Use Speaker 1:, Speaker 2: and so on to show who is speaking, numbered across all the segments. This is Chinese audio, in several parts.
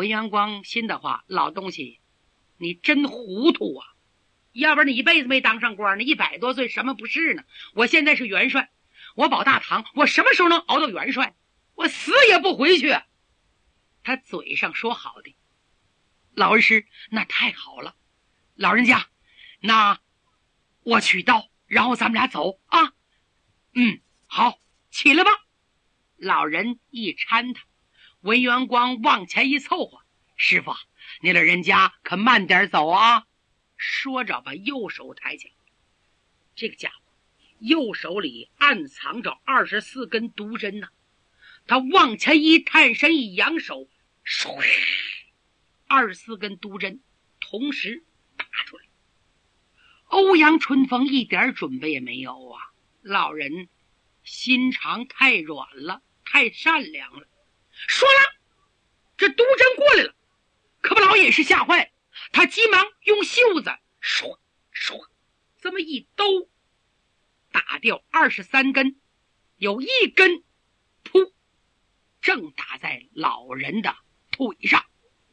Speaker 1: 文元光心的话，老东西，你真糊涂啊！要不然你一辈子没当上官呢，100多岁什么不是呢？我现在是元帅，我保大唐，我什么时候能熬到元帅？我死也不回去。他嘴上说好的，老恩师，那太好了，老人家，那我取刀，然后咱们俩走啊。好，起来吧。老人一搀他，文元光往前一凑合，师傅，你老人家可慢点走啊。说着把右手抬起来，这个家伙右手里暗藏着24根毒针呢。他往前一探身，一扬手，24根毒针同时打出来。欧阳春风一点准备也没有啊！老人心肠太软了，太善良了。说了，这毒针过来了，可把老野是吓坏了。他急忙用袖子唰这么一兜，打掉23根，有1根噗正打在老人的腿上。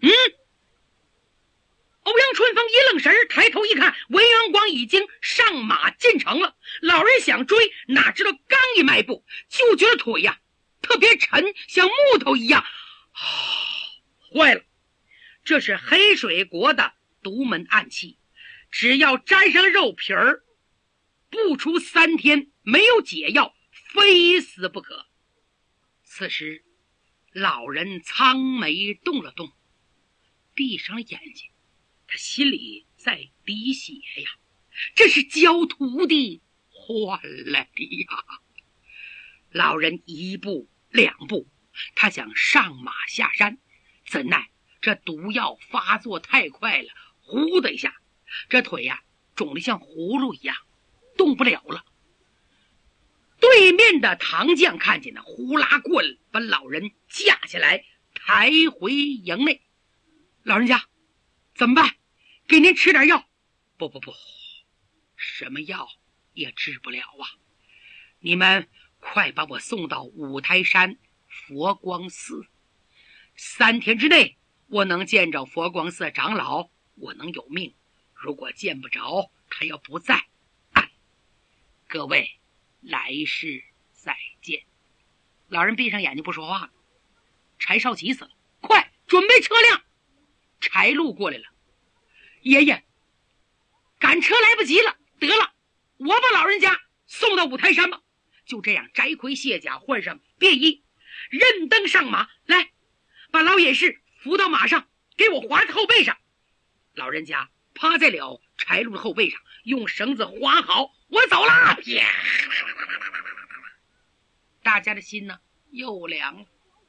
Speaker 1: 欧阳春风一愣神，抬头一看，文元光已经上马进城了。老人想追，哪知道刚一迈步，就觉得腿呀特别沉，像木头一样。坏了，这是黑水国的独门暗器，只要沾上肉皮儿，不出3天没有解药，非死不可。此时老人苍眉动了动，闭上了眼睛，他心里在滴血呀，这是教徒弟换来的呀。老人1步2步，他想上马下山，怎奈这毒药发作太快了，呼的一下，这腿呀肿得像葫芦一样，动不了了。对面的唐将看见了，呼啦过来，把老人架起来，抬回营内。老人家怎么办？给您吃点药。不，什么药也治不了啊！你们快把我送到五台山佛光寺，3天之内我能见着佛光寺长老，我能有命；如果见不着，他要不在，各位来世再见。老人闭上眼睛不说话了。柴少急死了，快准备车辆。柴路过来了，爷爷，赶车来不及了，得了，我把老人家送到五台山吧。就这样，摘盔卸甲，换上便衣，任登上马，来，把老野氏扶到马上，给我划在后背上。老人家趴在了柴路的后背上，用绳子划好，我走了。大家的心呢又凉了。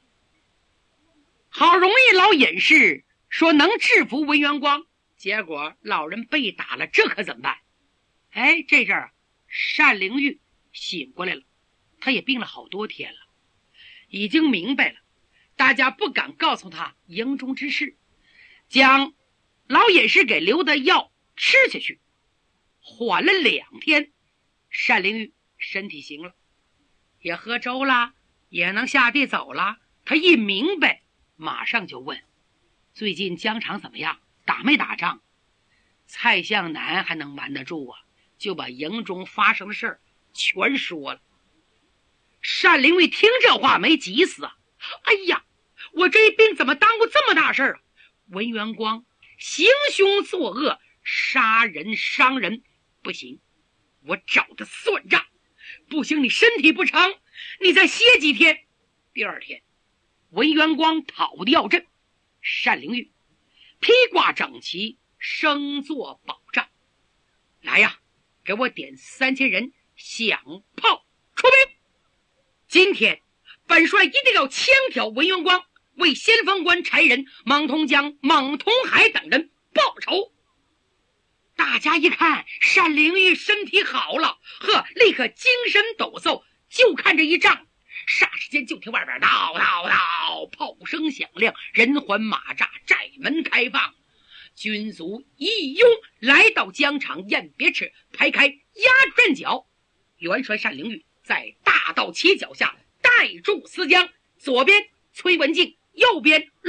Speaker 1: 好容易老隐士说能制服文元光，结果老人被打了，这可怎么办？这阵儿单灵玉醒过来了，他也病了好多天了，已经明白了，大家不敢告诉他营中之事，将老隐士给留的药吃下去，缓了2天，单灵玉身体行了，也喝粥了，也能下地走了。他一明白，马上就问，最近疆场怎么样？打没打仗？蔡向南还能瞒得住啊？就把营中发生的事儿全说了。单灵玉听这话没急死啊！哎呀，我这一病怎么耽误这么大事啊？文元光行凶作恶，杀人伤人，不行，我找他算账。不行，你身体不成，你再歇几天。第2天，文元光讨的药阵，单灵玉披挂整齐，升座保障。来呀，给我点3000人响炮出兵。今天本帅一定要枪挑文元光，为先锋官柴人、蒙通江、蒙通海等人报仇。大家一看单灵玉身体好了，立刻精神抖擞，就看这一仗。霎时间就听外边道道道，炮声响亮，人环马扎，寨门开放，军卒一拥来到疆场雁别池，排开压阵脚。元帅单灵玉在大道旗脚下带住思江，左边崔文静，右边